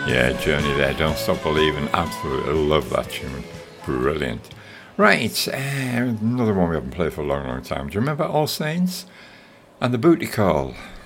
Yeah, Journey there, Don't Stop Believing. Absolutely love that tune. Brilliant. Right, another one we haven't played for a long, long time. Do you remember All Saints and the Booty Call?